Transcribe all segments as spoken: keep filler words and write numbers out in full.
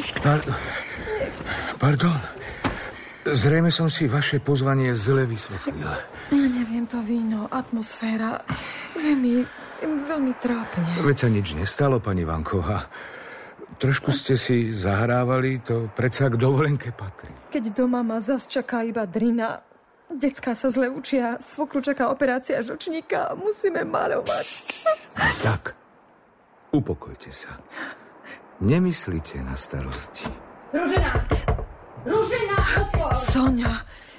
Nechcem. Par- Nechcem. Pardon. Zrejme som si vaše pozvanie zle vysvetlil. Ja neviem, to víno, atmosféra. Je mi veľmi trápne. Veď sa nič nestalo, pani Vanková. Trošku ste si zahrávali, to predsa k dovolenke patrí. Keď doma ma zas čaká iba drina, decká sa zle učia, svokru čaká operácia žlčníka, musíme maľovať. Tak, upokojte sa. Nemyslite na starosti. Ružena! Ružena, opor! Soňa!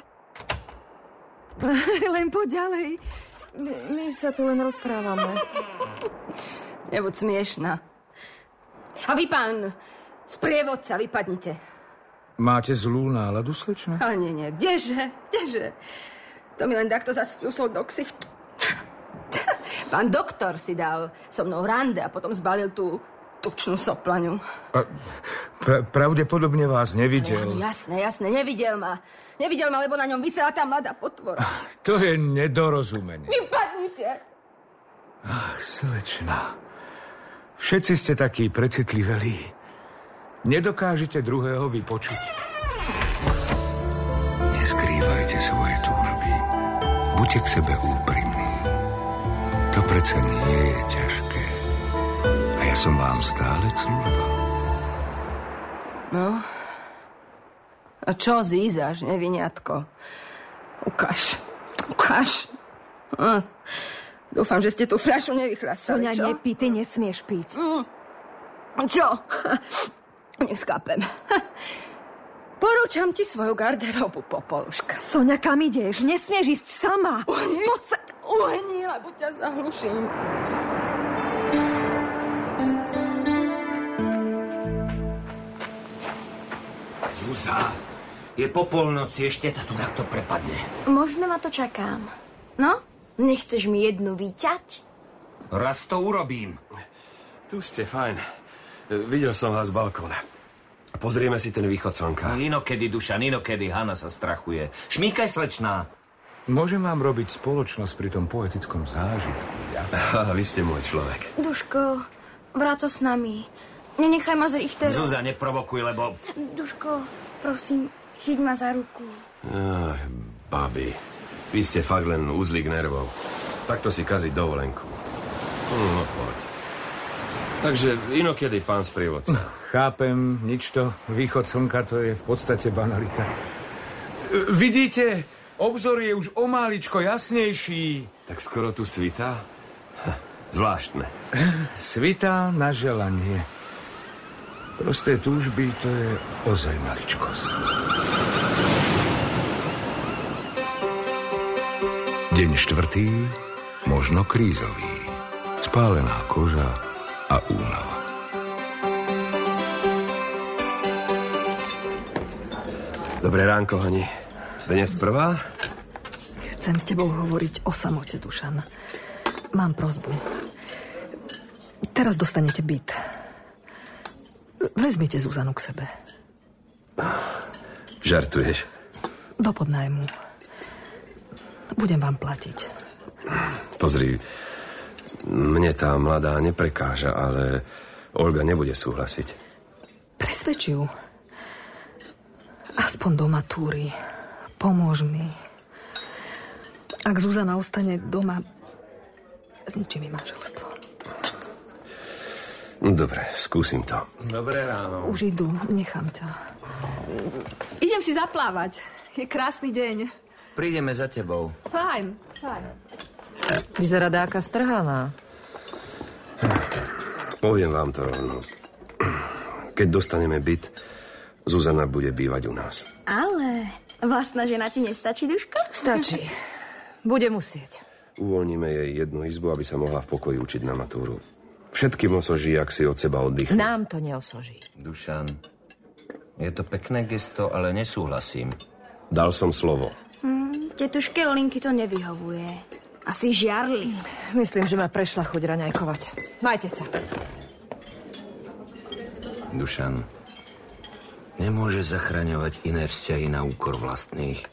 Len poď ďalej. My, my sa tu len rozprávame. Nebuď smiešná. A vy, pán sprievodca, vypadnite. Máte zlú náladu, slečna? Ale nie, nie, kdeže, kdeže? To mi len takto zas flusol do ksichtu. Pán doktor si dal so mnou rande a potom zbalil tú tučnú soplaňu. Pra- pravdepodobne vás nevidel. No, jasné, jasné, nevidel ma. Nevidel ma, lebo na ňom visela tá mladá potvora. To je nedorozumenie. Vypadnite! Ach, slečna. Všetci ste takí precitliveli. Nedokážete druhého vypočuť. Neskrývajte svoje túžby. Buďte k sebe úprimní. To predsa nie je ťažké. A ja som vám stále k službám. No? A čo zízaš, neviniatko? Ukáž. Ukáž. Hm. Dúfam, že ste tú fľašu nevychlastali, Soňa, čo? nepí, ty nesmieš piť. Mm. Čo? Neskápem. Porúčam ti svoju garderobu, Popoluška. Soňa, kam ideš? Nesmieš ísť sama. Poď sa uhni, lebo ťa zahluším. Zuzá, je po polnoci, ešte ta tu takto prepadne. Možno na to čakám. No, nechceš mi jednu vyťať? Raz to urobím. Tu ste, fajn. Videl som vás z balkóna. Pozrieme si ten východ slnka. No, inokedy, Dušan, inokedy Hanna sa strachuje. Šmíkaj, slečná. Môžem vám robiť spoločnosť pri tom poetickom zážitku, ja? Aha, vy ste môj človek. Duško, vráť sa s nami. Nenechaj ma z Richterom. Zuzá, neprovokuj, lebo... Duško, prosím, chyť ma za ruku. Ach, babi. Vy ste fakt len uzlík nervov. Takto si kaziť dovolenku. No, poď. Takže inokedy, pán sprievodca. Chápem, nič to. Východ slnka, to je v podstate banalita. Vidíte, obzor je už o máličko jasnejší. Tak skoro tu svitá? Zvláštne. Svitá na želanie. Prosté túžby, to je ozaj maličkosť. Deň štvrtý, možno krízový. Spálená koža a únava. Dobré ránko, Hani. Dnes prvá? Chcem s tebou hovoriť o samote, Dušan. Mám prosbu. Teraz dostanete byt. Vezmite Zuzanu k sebe. Žartuješ? Do podnájmu. Budem vám platiť. Pozri, mne tá mladá neprekáža, ale Olga nebude súhlasiť. Presvedč ju. Aspoň do matúry. Pomôž mi. Ak Zuzana ostane doma, zničí mi manželstvo. Dobre, skúsim to. Dobré ráno. Už idú, nechám ťa. Idem si zaplávať. Je krásny deň. Prídeme za tebou. Fajn, fajn. Vyzerá dáka strhaná. Poviem vám to rovno. Keď dostaneme byt, Zuzana bude bývať u nás. Ale vlastná žena ti nestačí, Duško? Stačí. Bude musieť. Uvoľníme jej jednu izbu, aby sa mohla v pokoji učiť na matúru. Všetkým osoží, ak si od seba oddychnú. Nám to neosoží. Dušan, je to pekné gesto, ale nesúhlasím. Dal som slovo. Hm, tetuške Olinky to nevyhovuje. Asi žiarli. Myslím, že ma prešla chuť raňajkovať. Majte sa. Dušan, nemôže zachraňovať iné vzťahy na úkor vlastných.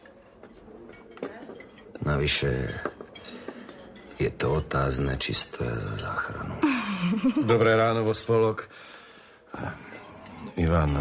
Navyše, je to otázne, či stoja za záchranu. Dobré ráno vo spolok. Ivan,